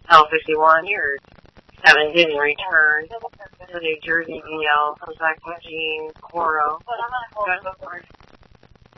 L51, you're 7 didn't return. So New Jersey VL comes back to Gene Coro.